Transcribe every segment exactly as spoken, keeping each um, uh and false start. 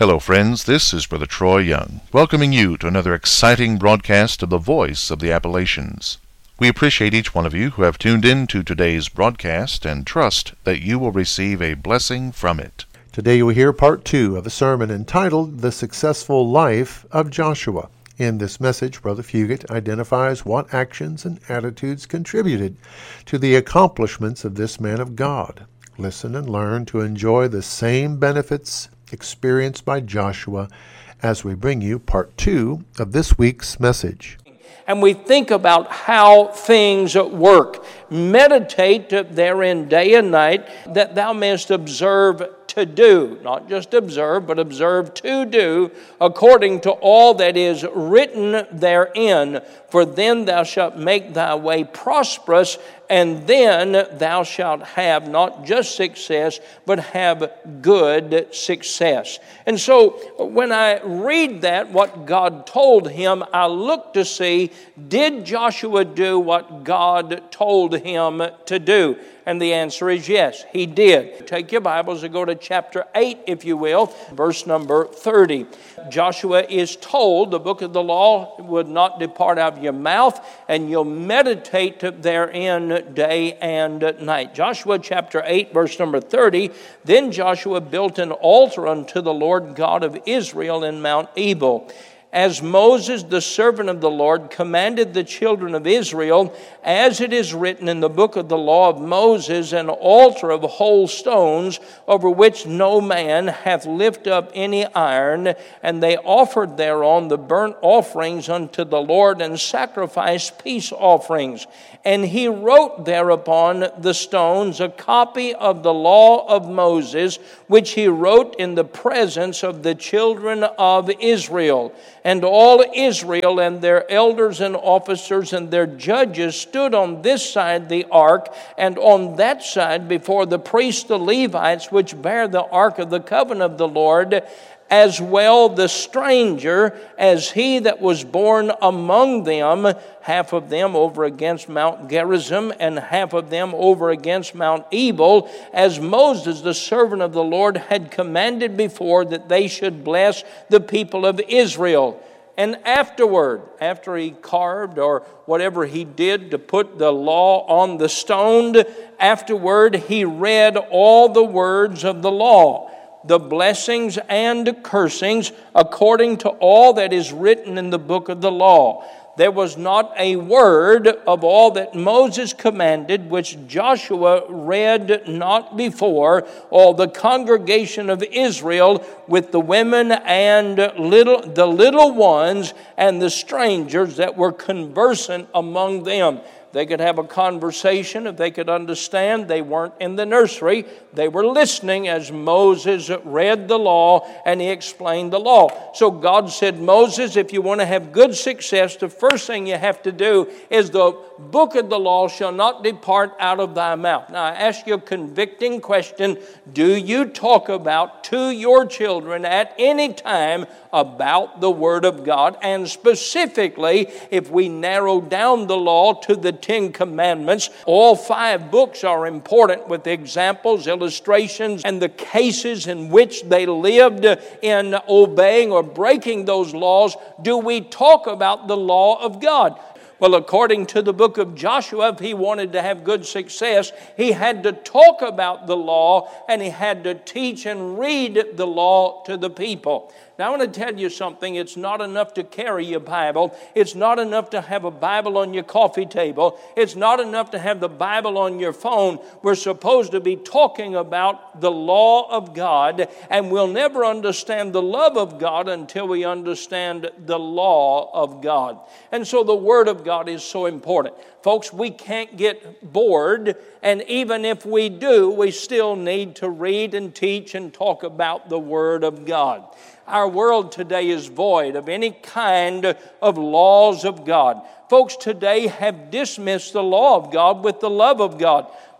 Hello, friends. This is Brother Troy Young, welcoming you to another exciting broadcast of the Voice of the Appalachians. We appreciate each one of you who have tuned in to today's broadcast and trust that you will receive a blessing from it. Today you will hear part two of a sermon entitled The Successful Life of Joshua. In this message, Brother Fugit identifies what actions and attitudes contributed to the accomplishments of this man of God. Listen and learn to enjoy the same benefits experienced by Joshua as we bring you part two of this week's message. And we think about how things work. Meditate therein day and night, that thou mayest observe to do, not just observe, but observe to do, according to all that is written therein. For then thou shalt make thy way prosperous, and then thou shalt have not just success, but have good success. And so when I read that, what God told him, I look to see, did Joshua do what God told him to do? And the answer is yes, he did. Take your Bibles and go to chapter eight, if you will, verse number thirty. Joshua is told the book of the law would not depart out of your mouth, and you'll meditate therein day and night. Joshua chapter eight, verse number thirty. Then Joshua built an altar unto the Lord God of Israel in Mount Ebal, as Moses, the servant of the Lord, commanded the children of Israel, as it is written in the book of the law of Moses, an altar of whole stones, over which no man hath lifted up any iron. And they offered thereon the burnt offerings unto the Lord, and sacrificed peace offerings. And he wrote thereupon the stones a copy of the law of Moses, which he wrote in the presence of the children of Israel. And all Israel and their elders and officers and their judges stood on this side the ark, and on that side before the priests the Levites, which bear the ark of the covenant of the Lord, as well the stranger as he that was born among them, half of them over against Mount Gerizim, and half of them over against Mount Ebal, as Moses the servant of the Lord had commanded before, that they should bless the people of Israel. And afterward, after he carved or whatever he did to put the law on the stone, afterward he read all the words of the law, the blessings and cursings, according to all that is written in the book of the law. There was not a word of all that Moses commanded which Joshua read not before. All the congregation of Israel, with the women and little the little ones and the strangers that were conversant among them. They could have a conversation if they could understand. They weren't in the nursery. They were listening as Moses read the law and he explained the law. So God said, Moses, if you want to have good success, the first thing you have to do is the book of the law shall not depart out of thy mouth. Now I ask you a convicting question. Do you talk about to your children at any time about the Word of God? And specifically, if we narrow down the law to the Ten Commandments, all five books are important with examples, illustrations, and the cases in which they lived in obeying or breaking those laws. Do we talk about the law of God? Well, according to the book of Joshua, if he wanted to have good success, he had to talk about the law and he had to teach and read the law to the people. Now, I want to tell you something. It's not enough to carry your Bible. It's not enough to have a Bible on your coffee table. It's not enough to have the Bible on your phone. We're supposed to be talking about the law of God, and we'll never understand the love of God until we understand the law of God. And so the Word of God is so important. Folks, we can't get bored, and even if we do, we still need to read and teach and talk about the Word of God. Our world today is void of any kind of laws of God. Folks today have dismissed the law of God with the love of God.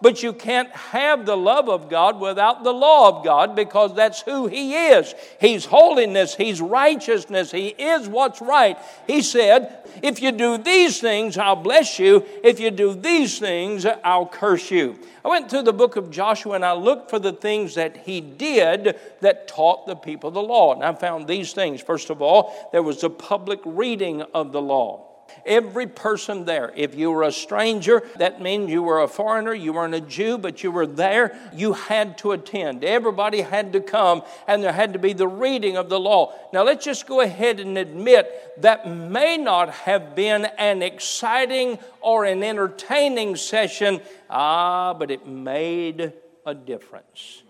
But you can't have the love of God without the law of God, because that's who He is. He's holiness. He's righteousness. He is what's right. He said, if you do these things, I'll bless you. If you do these things, I'll curse you. I went through the book of Joshua and I looked for the things that he did that taught the people the law. And I found these things. First of all, there was a public reading of the law. Every person there, if you were a stranger, that means you were a foreigner, you weren't a Jew, but you were there, you had to attend. Everybody had to come, and there had to be the reading of the law. Now let's just go ahead and admit that may not have been an exciting or an entertaining session, ah, but it made a difference.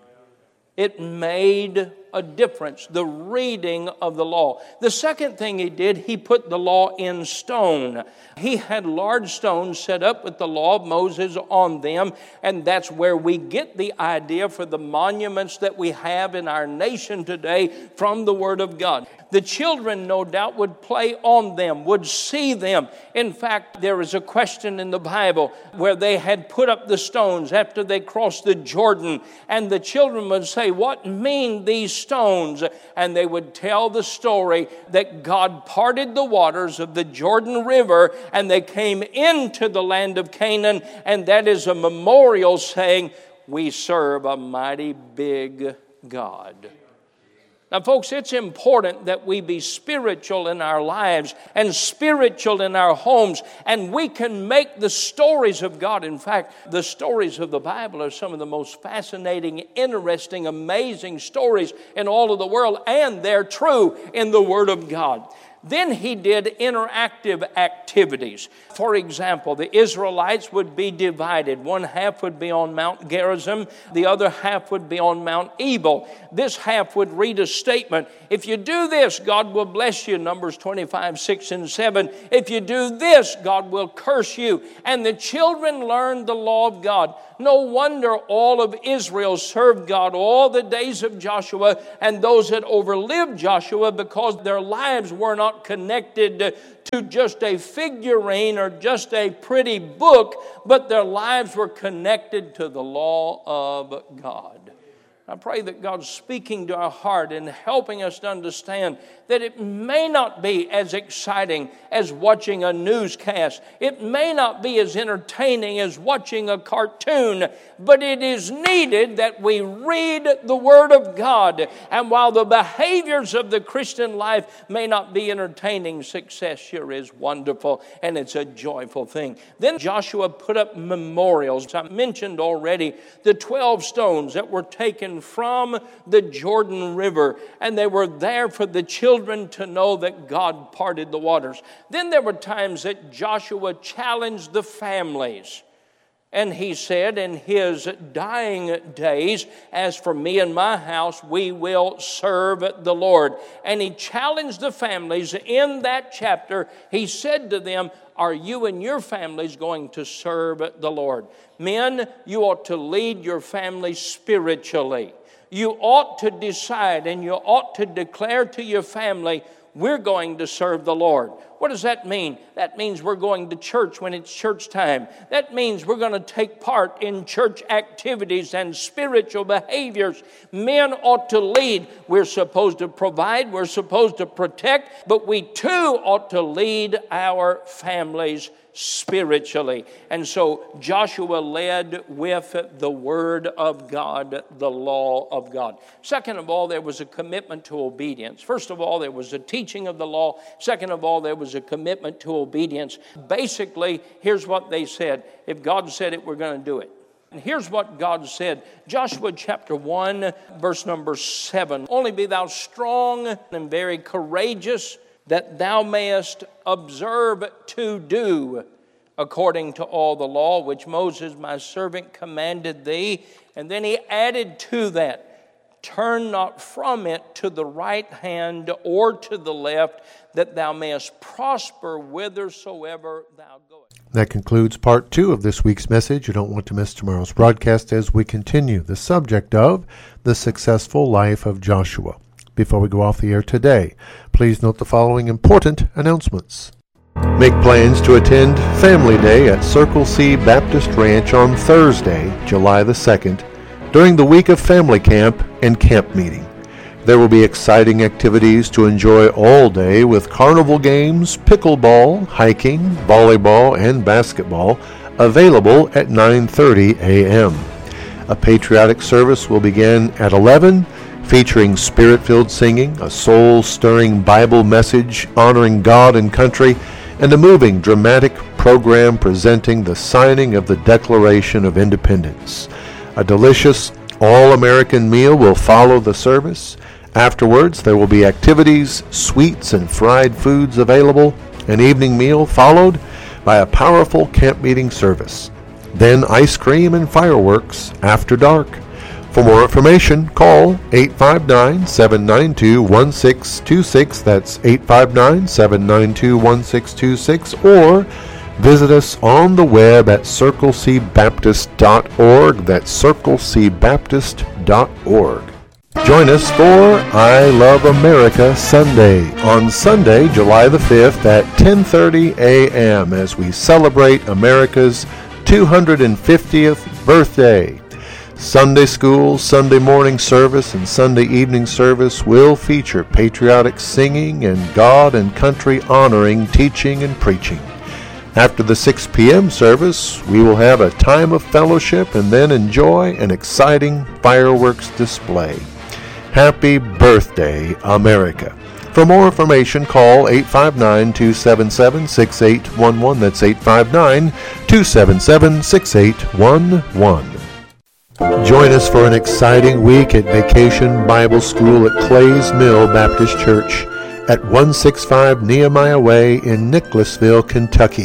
It made a difference, the reading of the law. The second thing he did, he put the law in stone. He had large stones set up with the law of Moses on them, and that's where we get the idea for the monuments that we have in our nation today from the Word of God. The children, no doubt, would play on them, would see them. In fact, there is a question in the Bible where they had put up the stones after they crossed the Jordan, and the children would say, "What mean these stones?" And they would tell the story that God parted the waters of the Jordan River and they came into the land of Canaan, and that is a memorial saying, we serve a mighty big God. Now, folks, it's important that we be spiritual in our lives and spiritual in our homes, and we can make the stories of God. In fact, the stories of the Bible are some of the most fascinating, interesting, amazing stories in all of the world, and they're true in the Word of God. Then he did interactive activities. For example, the Israelites would be divided. One half would be on Mount Gerizim. The other half would be on Mount Ebal. This half would read a statement. If you do this, God will bless you. Numbers twenty-five, six and seven. If you do this, God will curse you. And the children learned the law of God. No wonder all of Israel served God all the days of Joshua and those that overlived Joshua, because their lives were not connected to just a figurine or just a pretty book, but their lives were connected to the law of God. I pray that God's speaking to our heart and helping us to understand that it may not be as exciting as watching a newscast. It may not be as entertaining as watching a cartoon, but it is needed that we read the Word of God. And while the behaviors of the Christian life may not be entertaining, success sure is wonderful, and it's a joyful thing. Then Joshua put up memorials. I mentioned already the twelve stones that were taken from the Jordan River, and they were there for the children to know that God parted the waters. Then there were times that Joshua challenged the families, and he said in his dying days, "As for me and my house, we will serve the Lord." And he challenged the families in that chapter. He said to them, "Are you and your families going to serve the Lord?" Men, you ought to lead your family spiritually. You ought to decide and you ought to declare to your family, we're going to serve the Lord. What does that mean? That means we're going to church when it's church time. That means we're going to take part in church activities and spiritual behaviors. Men ought to lead. We're supposed to provide. We're supposed to protect. But we too ought to lead our families spiritually. And so Joshua led with the Word of God, the law of God. Second of all, there was a commitment to obedience. First of all, there was a teaching of the law. Second of all, there was a commitment to obedience. Basically, here's what they said. If God said it, we're going to do it. And here's what God said. Joshua chapter one, verse number seven. "Only be thou strong and very courageous, that thou mayest observe to do according to all the law which Moses my servant commanded thee." And then he added to that, "Turn not from it to the right hand or to the left, that thou mayest prosper whithersoever thou goest." That concludes part two of this week's message. You don't want to miss tomorrow's broadcast as we continue the subject of the successful life of Joshua. Before we go off the air today, please note the following important announcements. Make plans to attend Family Day at Circle C Baptist Ranch on Thursday, July the second, during the week of Family Camp and Camp Meeting. There will be exciting activities to enjoy all day with carnival games, pickleball, hiking, volleyball, and basketball available at nine thirty a.m. A patriotic service will begin at eleven, featuring spirit-filled singing, a soul-stirring Bible message honoring God and country, and a moving, dramatic program presenting the signing of the Declaration of Independence. A delicious, all-American meal will follow the service. Afterwards, there will be activities, sweets, and fried foods available, an evening meal followed by a powerful camp meeting service. Then ice cream and fireworks after dark. For more information, call eight five nine, seven nine two, one six two six. That's eight five nine, seven nine two, one six two six, or visit us on the web at circle c baptist dot org. That's circle c baptist dot org. Join us for I Love America Sunday on Sunday, July the fifth at ten thirty a.m. as we celebrate America's two hundred fiftieth birthday. Sunday school, Sunday morning service, and Sunday evening service will feature patriotic singing and God and country honoring teaching and preaching. After the six p.m. service, we will have a time of fellowship and then enjoy an exciting fireworks display. Happy birthday, America. For more information, call eight five nine, two seven seven, six eight one one. That's eight five nine, two seven seven, six eight one one. Join us for an exciting week at Vacation Bible School at Clays Mill Baptist Church at one sixty-five Nehemiah Way in Nicholasville, Kentucky.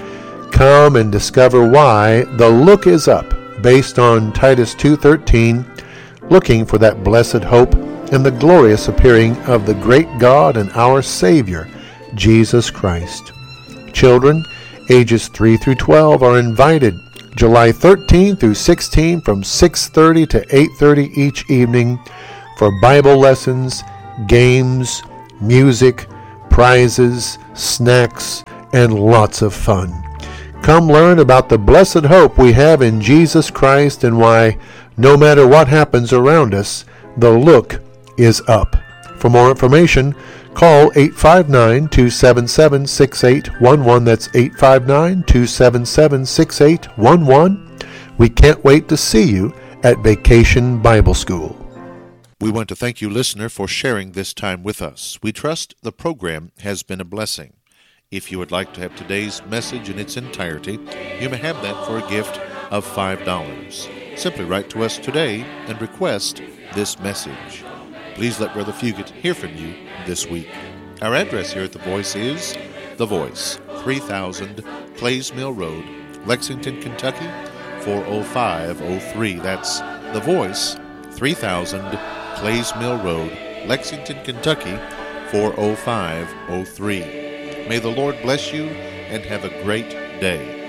Come and discover why the look is up, based on Titus two thirteen, looking for that blessed hope and the glorious appearing of the great God and our Savior, Jesus Christ. Children ages three through twelve are invited July thirteenth through sixteenth from six thirty to eight thirty each evening for Bible lessons, games, music, prizes, snacks, and lots of fun. Come learn about the blessed hope we have in Jesus Christ and why, no matter what happens around us, the look is up. For more information, call eight five nine, two seven seven, six eight one one. That's eight five nine, two seven seven, six eight one one. We can't wait to see you at Vacation Bible School. We want to thank you, listener, for sharing this time with us. We trust the program has been a blessing. If you would like to have today's message in its entirety, you may have that for a gift of five dollars. Simply write to us today and request this message. Please let Brother Fugit hear from you this week. Our address here at The Voice is The Voice, three thousand Clays Mill Road, Lexington, Kentucky, four oh five oh three. That's The Voice, three thousand Clays Mill Road, Lexington, Kentucky, four oh five oh three. May the Lord bless you and have a great day.